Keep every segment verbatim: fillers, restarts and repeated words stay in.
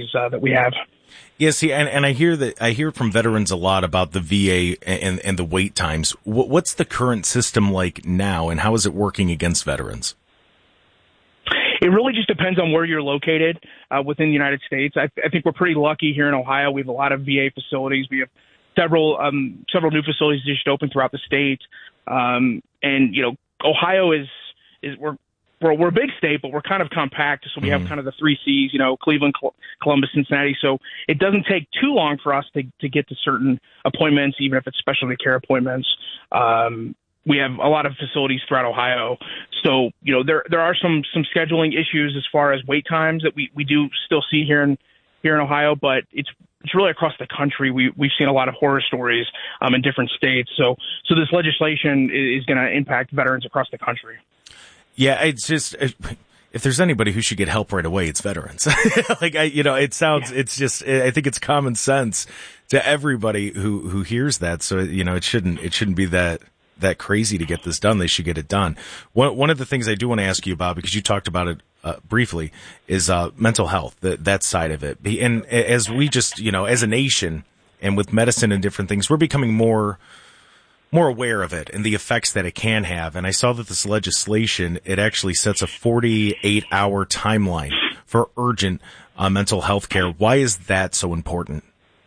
uh, that we have. Yeah, see, and, and I hear that I hear from veterans a lot about the V A and, and the wait times. What's the current system like now, and how is it working against veterans? It really just depends on where you're located uh, within the United States. I, I think we're pretty lucky here in Ohio. We have a lot of V A facilities. We have several um, several new facilities just open throughout the state. Um, and, you know, Ohio is, is we're, we're, we're a big state, but we're kind of compact. So we mm-hmm. have kind of the three C's, you know, Cleveland, Col- Columbus, Cincinnati. So it doesn't take too long for us to, to get to certain appointments, even if it's specialty care appointments. Um, we have a lot of facilities throughout Ohio. So, you know, there, there are some, some scheduling issues as far as wait times that we, we do still see here in, here in Ohio, but it's, It's really across the country. We, we've seen a lot of horror stories um, in different states. So so this legislation is, is going to impact veterans across the country. Yeah, it's just, if there's anybody who should get help right away, it's veterans. like, I, you know, it sounds, yeah. it's just, I think it's common sense to everybody who, who hears that. So, you know, it shouldn't, it shouldn't be that, that crazy to get this done. They should get it done. One, one of the things I do want to ask you about, because you talked about it Uh, briefly, is uh, mental health, that, that side of it. And as we just, you know, as a nation and with medicine and different things, we're becoming more more aware of it and the effects that it can have. And I saw that this legislation, it actually sets a forty-eight hour timeline for urgent uh, mental health care. Why is that so important?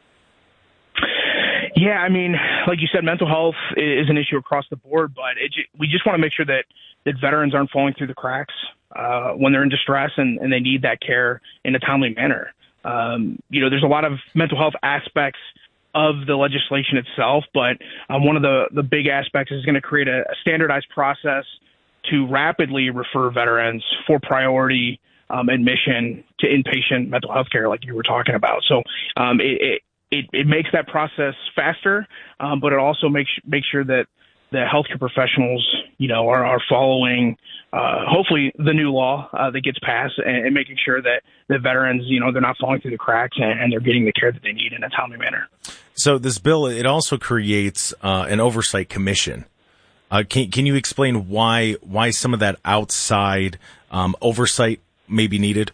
Yeah, I mean, like you said, mental health is an issue across the board, but it, we just want to make sure that, that veterans aren't falling through the cracks uh, when they're in distress and, and they need that care in a timely manner. Um, you know, there's a lot of mental health aspects of the legislation itself, but um, one of the, the big aspects is going to create a, a standardized process to rapidly refer veterans for priority um, admission to inpatient mental health care, like you were talking about. So um, it, it It, it makes that process faster, um, but it also makes makes sure that the healthcare professionals, you know, are, are following, uh, hopefully, the new law uh, that gets passed, and, and making sure that the veterans, you know, they're not falling through the cracks and, and they're getting the care that they need in a timely manner. So this bill, it also creates uh, an oversight commission. Uh, can can you explain why why some of that outside um, oversight may be needed?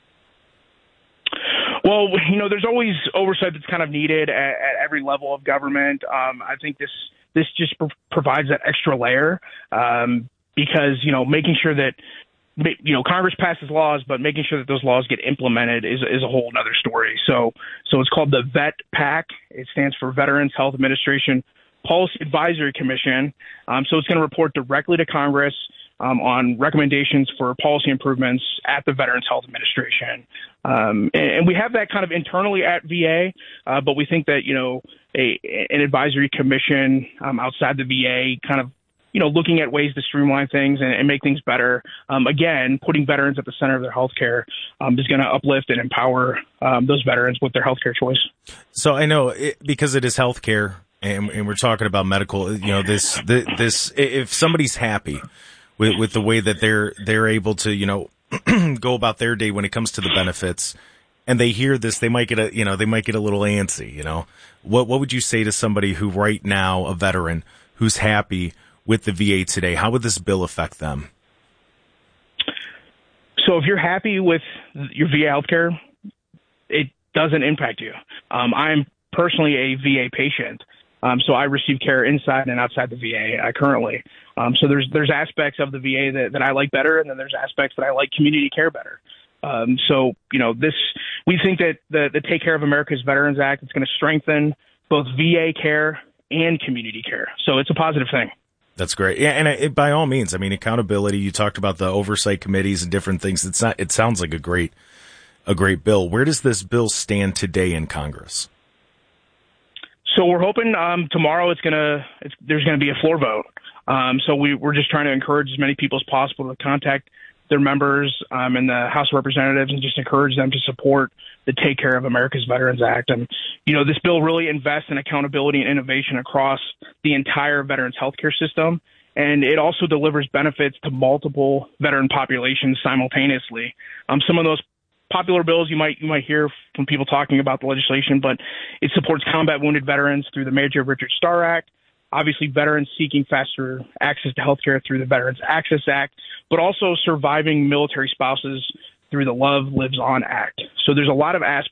Well, you know, there's always oversight that's kind of needed at, at every level of government. Um, I think this this just pro- provides that extra layer um, because, you know, making sure that, you know, Congress passes laws, but making sure that those laws get implemented is is a whole other story. So so it's called the VET PAC. It stands for Veterans Health Administration Policy Advisory Commission. Um, so it's going to report directly to Congress Um, on recommendations for policy improvements at the Veterans Health Administration. Um, and, and we have that kind of internally at V A, uh, but we think that, you know, a, an advisory commission um, outside the V A kind of, you know, looking at ways to streamline things and, and make things better. Um, again, putting veterans at the center of their health care um, is going to uplift and empower um, those veterans with their health care choice. So I know it, because it is health care and, and we're talking about medical, you know, this, this, this if somebody's happy With, with the way that they're they're able to, you know, go about their day when it comes to the benefits, and they hear this, they might get a, you know, they might get a little antsy, you know. What what would you say to somebody who right now, a veteran, who's happy with the V A today? How would this bill affect them? So if you're happy with your V A healthcare, it doesn't impact you. Um, I'm personally a V A patient. Um, so I receive care inside and outside the V A uh, currently. Um, so there's there's aspects of the V A that, that I like better, and then there's aspects that I like community care better. Um, so, you know, this we think that the, the Take Care of America's Veterans Act is going to strengthen both V A care and community care. So it's a positive thing. That's great. Yeah, and it, by all means, I mean, accountability. You talked about the oversight committees and different things. It's not. It sounds like a great a great bill. Where does this bill stand today in Congress? So we're hoping um, tomorrow it's gonna it's, there's going to be a floor vote. Um, so we, we're just trying to encourage as many people as possible to contact their members um, in the House of Representatives and just encourage them to support the Take Care of America's Veterans Act. And, you know, this bill really invests in accountability and innovation across the entire veterans healthcare system. And it also delivers benefits to multiple veteran populations simultaneously. Um, some of those popular bills you might you might hear from people talking about the legislation, but it supports combat wounded veterans through the Major Richard Starr Act, obviously veterans seeking faster access to health care through the Veterans Access Act, but also surviving military spouses through the Love Lives On Act. So there's a lot of aspects